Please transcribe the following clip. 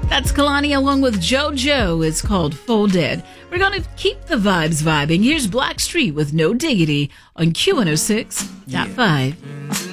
That's Kalani along with JoJo. It's called Folded. We're going to keep the vibes vibing. Here's Blackstreet with No Diggity on Q106.5.